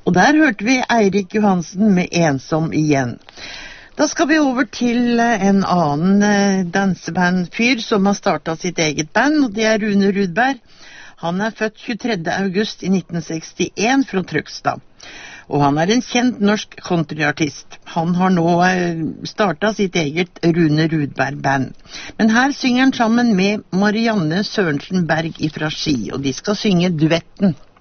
Og der hørte vi Eirik Johansen med Ensom igjen. Da skal vi over til en annen dansebandfyr som har startet sitt eget band, og det er Rune Rudberg. Han er født 23. august i 1961 fra Trøgstad. Og han er en kjent norsk countryartist. Han har nå startet sitt eget Rune Rudberg-band. Men her synger han sammen med Marianne Sørensen Berg fra Ski, og de skal synge duetten.